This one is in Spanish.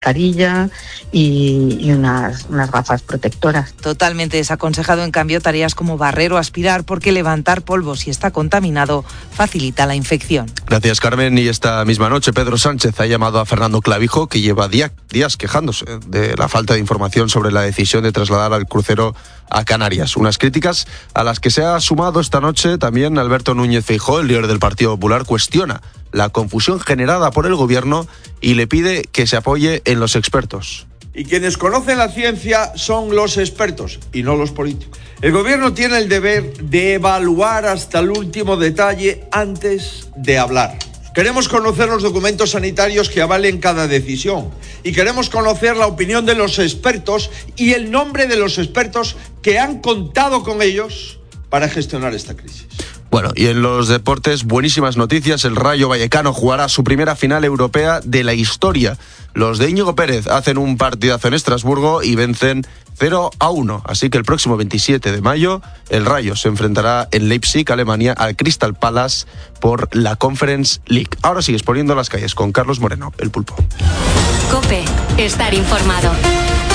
mascarilla y unas gafas protectoras. Totalmente desaconsejado, en cambio, tareas como barrer o aspirar, porque levantar polvo si está contaminado facilita la infección. Gracias, Carmen. Y esta misma noche Pedro Sánchez ha llamado a Fernando Clavijo, que lleva días quejándose de la falta de información sobre la decisión de trasladar al crucero a Canarias. Unas críticas a las que se ha sumado esta noche también Alberto Núñez Feijóo, el líder del Partido Popular, cuestiona la confusión generada por el gobierno y le pide que se apoye en los expertos. Y quienes conocen la ciencia son los expertos y no los políticos. El gobierno tiene el deber de evaluar hasta el último detalle antes de hablar. Queremos conocer los documentos sanitarios que avalen cada decisión y queremos conocer la opinión de los expertos y el nombre de los expertos que han contado con ellos para gestionar esta crisis. Bueno, y en los deportes, buenísimas noticias. El Rayo Vallecano jugará su primera final europea de la historia. Los de Íñigo Pérez hacen un partidazo en Estrasburgo y vencen 0-1. Así que el próximo 27 de mayo, el Rayo se enfrentará en Leipzig, Alemania, al Crystal Palace por la Conference League. Ahora sigues poniendo las calles con Carlos Moreno, el Pulpo. COPE, estar informado.